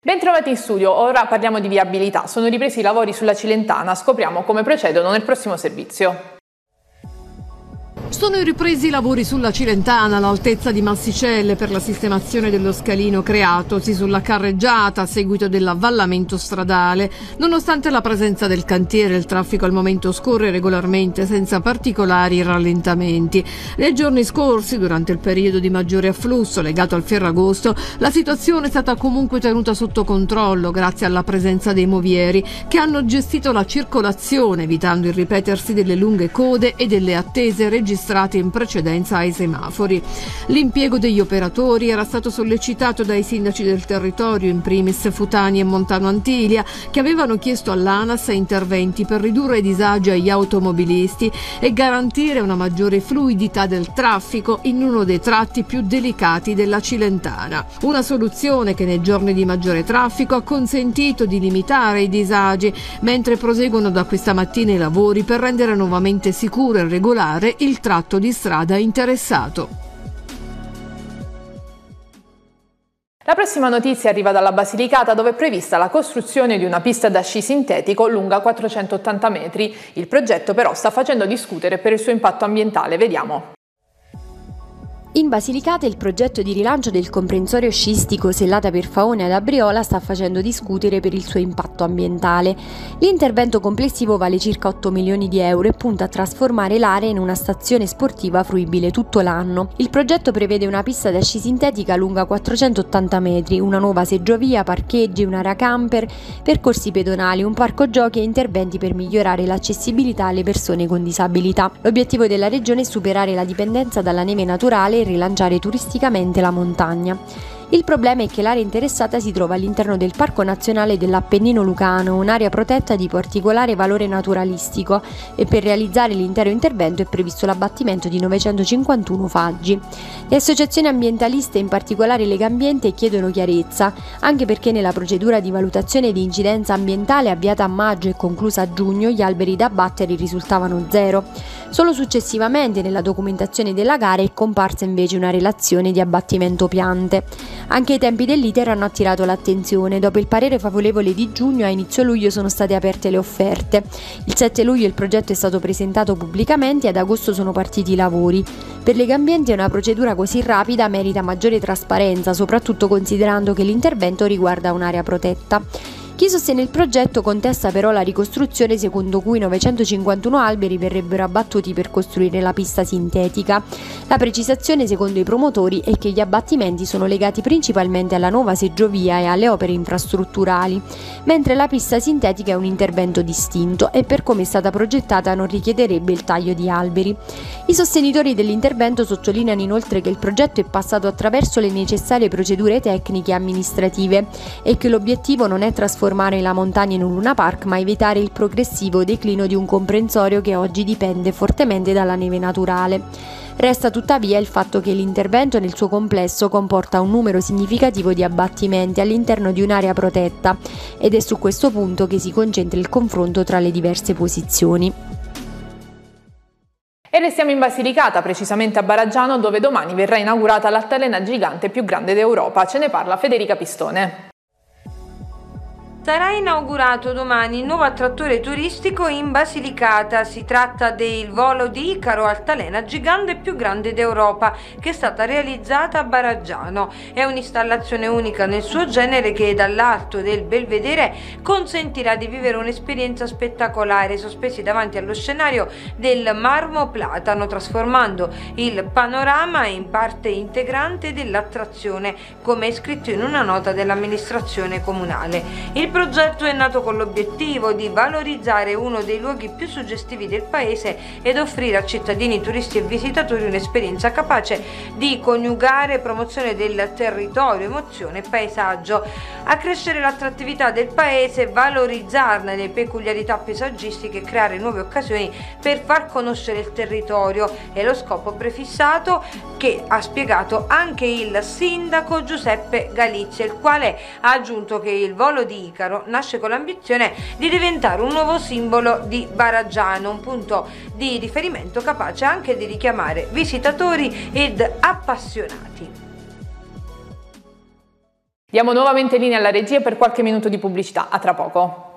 Bentrovati in studio, ora parliamo di viabilità. Sono ripresi i lavori sulla Cilentana, scopriamo come procedono nel prossimo servizio. Sono ripresi i lavori sulla Cilentana all'altezza di Massicelle per la sistemazione dello scalino creatosi sulla carreggiata a seguito dell'avvallamento stradale. Nonostante la presenza del cantiere, il traffico al momento scorre regolarmente senza particolari rallentamenti. Nei giorni scorsi, durante il periodo di maggiore afflusso legato al Ferragosto, la situazione è stata comunque tenuta sotto controllo grazie alla presenza dei movieri che hanno gestito la circolazione, evitando il ripetersi delle lunghe code e delle attese registrate in precedenza ai semafori. L'impiego degli operatori era stato sollecitato dai sindaci del territorio, in primis Futani e Montano Antiglia, che avevano chiesto all'ANAS interventi per ridurre i disagi agli automobilisti e garantire una maggiore fluidità del traffico in uno dei tratti più delicati della Cilentana. Una soluzione che nei giorni di maggiore traffico ha consentito di limitare i disagi, mentre proseguono da questa mattina i lavori per rendere nuovamente sicuro e regolare il tratto di strada interessato. La prossima notizia arriva dalla Basilicata, dove è prevista la costruzione di una pista da sci sintetico lunga 480 metri. Il progetto però sta facendo discutere per il suo impatto ambientale. Vediamo. In Basilicata il progetto di rilancio del comprensorio sciistico Sellata per Faone ad Abriola sta facendo discutere per il suo impatto ambientale. L'intervento complessivo vale circa 8 milioni di euro e punta a trasformare l'area in una stazione sportiva fruibile tutto l'anno. Il progetto prevede una pista da sci sintetica lunga 480 metri, una nuova seggiovia, parcheggi, un'area camper, percorsi pedonali, un parco giochi e interventi per migliorare l'accessibilità alle persone con disabilità. L'obiettivo della regione è superare la dipendenza dalla neve naturale e rilanciare turisticamente la montagna. Il problema è che l'area interessata si trova all'interno del Parco Nazionale dell'Appennino Lucano, un'area protetta di particolare valore naturalistico, e per realizzare l'intero intervento è previsto l'abbattimento di 951 faggi. Le associazioni ambientaliste, in particolare Legambiente, chiedono chiarezza, anche perché nella procedura di valutazione di incidenza ambientale avviata a maggio e conclusa a giugno gli alberi da abbattere risultavano zero. Solo successivamente nella documentazione della gara è comparsa invece una relazione di abbattimento piante. Anche i tempi dell'iter hanno attirato l'attenzione. Dopo il parere favorevole di giugno, a inizio luglio sono state aperte le offerte. Il 7 luglio il progetto è stato presentato pubblicamente e ad agosto sono partiti i lavori. Per Legambiente una procedura così rapida merita maggiore trasparenza, soprattutto considerando che l'intervento riguarda un'area protetta. Chi sostiene il progetto contesta però la ricostruzione secondo cui 951 alberi verrebbero abbattuti per costruire la pista sintetica. La precisazione, secondo i promotori, è che gli abbattimenti sono legati principalmente alla nuova seggiovia e alle opere infrastrutturali, mentre la pista sintetica è un intervento distinto e per come è stata progettata non richiederebbe il taglio di alberi. I sostenitori dell'intervento sottolineano inoltre che il progetto è passato attraverso le necessarie procedure tecniche e amministrative e che l'obiettivo non è trasformare la montagna in un Luna Park, ma evitare il progressivo declino di un comprensorio che oggi dipende fortemente dalla neve naturale. Resta tuttavia il fatto che l'intervento nel suo complesso comporta un numero significativo di abbattimenti all'interno di un'area protetta ed è su questo punto che si concentra il confronto tra le diverse posizioni. E restiamo in Basilicata, precisamente a Baraggiano, dove domani verrà inaugurata l'altalena gigante più grande d'Europa. Ce ne parla Federica Pistone. Sarà inaugurato domani il nuovo attrattore turistico in Basilicata. Si tratta del volo di Icaro, altalena gigante più grande d'Europa, che è stata realizzata a Baraggiano. È un'installazione unica nel suo genere che dall'alto del Belvedere consentirà di vivere un'esperienza spettacolare, sospesi davanti allo scenario del Marmo Platano, trasformando il panorama in parte integrante dell'attrazione, come è scritto in una nota dell'amministrazione comunale. Il progetto è nato con l'obiettivo di valorizzare uno dei luoghi più suggestivi del paese ed offrire a cittadini, turisti e visitatori un'esperienza capace di coniugare promozione del territorio, emozione e paesaggio, accrescere l'attrattività del paese, valorizzarne le peculiarità paesaggistiche e creare nuove occasioni per far conoscere il territorio. È lo scopo prefissato, che ha spiegato anche il sindaco Giuseppe Galizia, il quale ha aggiunto che il volo di Icaro nasce con l'ambizione di diventare un nuovo simbolo di Baraggiano, un punto di riferimento capace anche di richiamare visitatori ed appassionati. Diamo nuovamente linea alla regia per qualche minuto di pubblicità. A tra poco.